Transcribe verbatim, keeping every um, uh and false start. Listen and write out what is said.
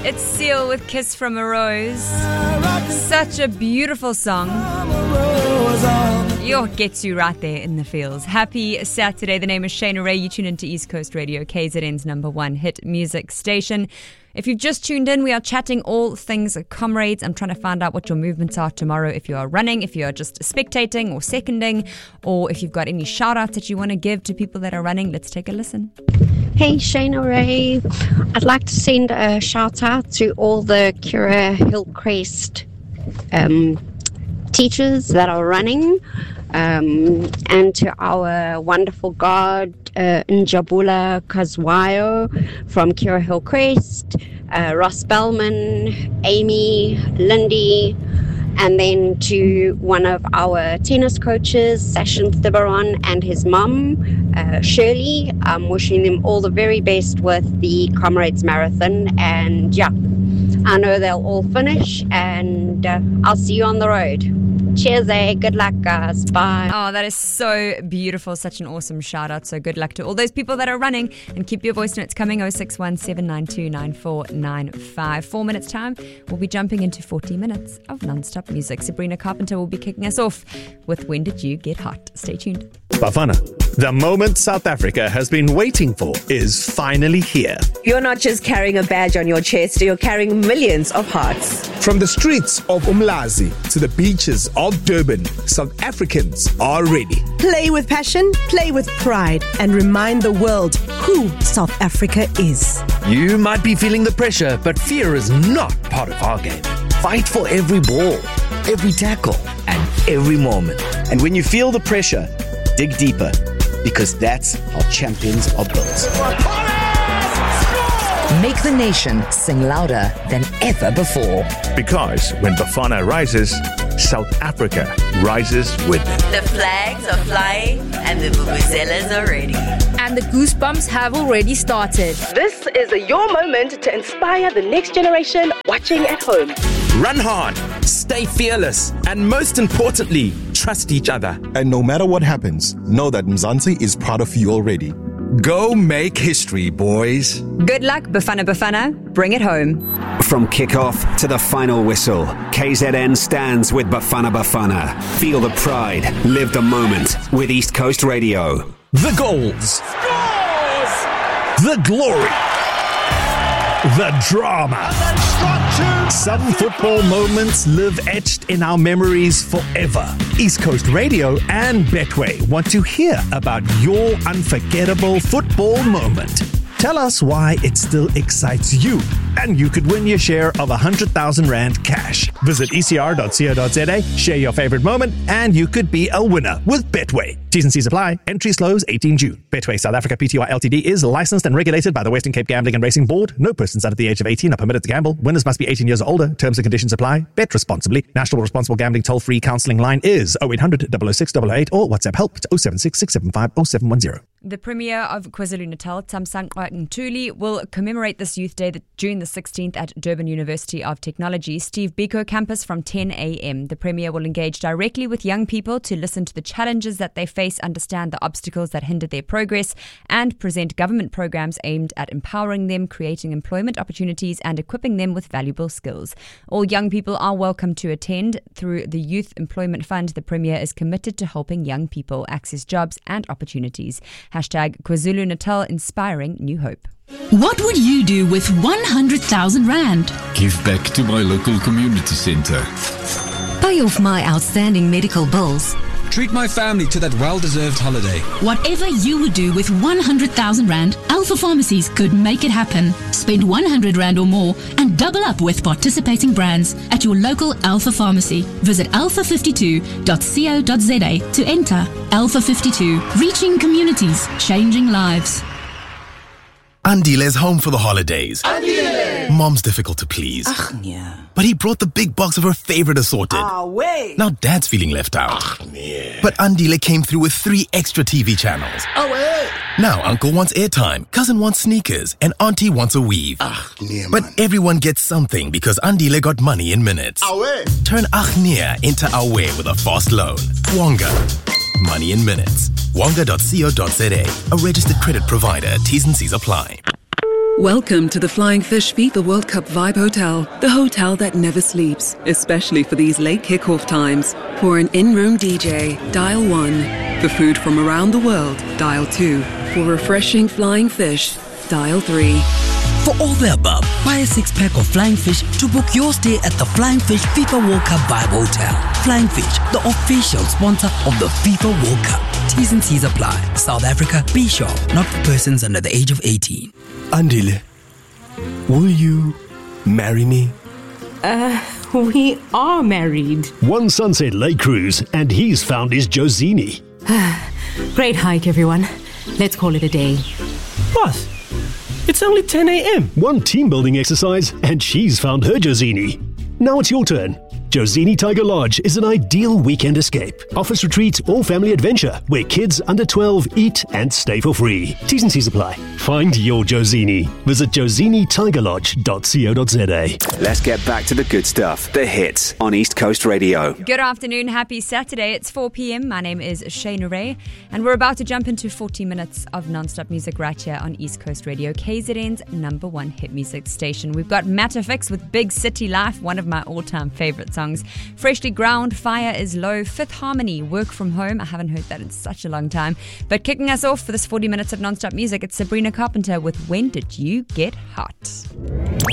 It's Seal with Kiss from a Rose. Such a beautiful song. Yo, gets you right there in the feels. Happy Saturday. The name is Shayna Ray. You tune into East Coast Radio, K Z N's number one hit music station. If you've just tuned in, we are chatting all things comrades. I'm trying to find out what your movements are tomorrow. If you are running, if you are just spectating or seconding, or if you've got any shout outs that you want to give to people that are running, let's take a listen. Hey, Shayna Ray. I'd like to send a shout out to all the Kira Hillcrest um, teachers that are running, um, and to our wonderful God, uh, Njabula Kazwayo from Kira Hillcrest, uh, Ross Bellman, Amy, Lindy, and then to one of our tennis coaches, Sashin Thibaron, and his mum, uh, Shirley. I'm wishing them all the very best with the Comrades Marathon. And yeah, I know they'll all finish, and uh, I'll see you on the road. Cheers, eh? Good luck, guys. Bye. Oh, that is so beautiful. Such an awesome shout out. So good luck to all those people that are running. And keep your voice notes coming. oh six one, seven nine two, nine four nine five. Four minutes time. We'll be jumping into forty minutes of non-stop music. Sabrina Carpenter will be kicking us off with When Did You Get Hot? Stay tuned. Bafana, the moment South Africa has been waiting for is finally here. You're not just carrying a badge on your chest, you're carrying millions of hearts. From the streets of Umlazi to the beaches of Durban, South Africans are ready. Play with passion, play with pride, and remind the world who South Africa is. You might be feeling the pressure, but fear is not part of our game. Fight for every ball, every tackle, and every moment. And when you feel the pressure, dig deeper, because that's how champions are built. Make the nation sing louder than ever before. Because when Bafana rises, South Africa rises with it. The flags are flying and the vuvuzelas are ready. And the goosebumps have already started. This is a your moment to inspire the next generation watching at home. Run hard, stay fearless, and most importantly, trust each other. And no matter what happens, know that Mzansi is proud of you already. Go make history, boys. Good luck, Bafana Bafana. Bring it home. From kickoff to the final whistle, K Z N stands with Bafana Bafana. Feel the pride, live the moment with East Coast Radio. The goals. Scores! The glory. The drama. Some football moments live etched in our memories forever. East Coast Radio and Betway want to hear about your unforgettable football moment. Tell us why it still excites you, and you could win your share of one hundred thousand Rand cash. Visit e c r dot co dot z a, share your favorite moment, and you could be a winner with Betway. T's and C's apply. Entries close eighteenth June. Betway South Africa Pty Ltd is licensed and regulated by the Western Cape Gambling and Racing Board. No persons under the age of eighteen are permitted to gamble. Winners must be eighteen years or older. Terms and conditions apply. Bet responsibly. National Responsible Gambling toll-free counselling line is oh eight hundred, double oh six, double oh eight or WhatsApp help to oh seven six, six seven five, oh seven one zero. The Premier of KwaZulu-Natal, Thamsanqa Ntuli, will commemorate this Youth Day June the sixteenth at Durban University of Technology, Steve Biko campus from ten a.m. The Premier will engage directly with young people to listen to the challenges that they face, understand the obstacles that hinder their progress, and present government programs aimed at empowering them, creating employment opportunities, and equipping them with valuable skills. All young people are welcome to attend. Through the Youth Employment Fund, the Premier is committed to helping young people access jobs and opportunities. Hashtag KwaZulu-Natal inspiring new hope. What would you do with one hundred thousand Rand? Give back to my local community centre. Pay off my outstanding medical bills. Treat my family to that well-deserved holiday. Whatever you would do with one hundred thousand Rand, Alpha Pharmacies could make it happen. Spend one hundred Rand or more and double up with participating brands at your local Alpha Pharmacy. Visit alpha fifty-two dot co dot z a to enter. Alpha fifty-two, reaching communities, changing lives. Andile's home for the holidays. Andile! Mom's difficult to please. Ach, yeah. But he brought the big box of her favorite assorted. Ah, wait. Now Dad's feeling left out. Ach, yeah. But Andile came through with three extra T V channels. Oh, wait. Now Uncle wants airtime, Cousin wants sneakers, and Auntie wants a weave. Ach, yeah, but man. everyone gets something because Andile got money in minutes. Awe. Turn Achnia into Awe with a fast loan. Wonga. Money in minutes. Wonga dot co dot z a. A registered credit provider. T's and C's apply. Welcome to the Flying Fish FIFA World Cup Vibe Hotel, the hotel that never sleeps, especially for these late kickoff times. For an in-room D J, dial one. For food from around the world, dial two. For refreshing flying fish, dial three. For all the above, buy a six-pack of Flying Fish to book your stay at the Flying Fish FIFA World Cup Vibe Hotel. Flying Fish, the official sponsor of the FIFA World Cup. T's and C's apply. South Africa, be sure, not for persons under the age of eighteen. Andile, will you marry me? Uh, we are married. One Sunset Lake cruise, and he's found his Josini. Great hike, everyone. Let's call it a day. Boss, it's only ten a.m. One team building exercise, and she's found her Josini. Now it's your turn. Josini Tiger Lodge is an ideal weekend escape. Office retreat or family adventure where kids under twelve eat and stay for free. T's and C's apply. Find your Josini. Visit josini tiger lodge dot co dot za. Let's get back to the good stuff. The hits on East Coast Radio. Good afternoon. Happy Saturday. It's four p.m. My name is Shane Ray, and we're about to jump into forty minutes of non-stop music right here on East Coast Radio, K Z N's number one hit music station. We've got Matterfix with Big City Life, one of my all-time favorite songs. Freshly Ground, Fire is Low, Fifth Harmony, Work From Home. I haven't heard that in such a long time. But kicking us off for this forty minutes of non-stop music, it's Sabrina Carpenter with When Did You Get Hot?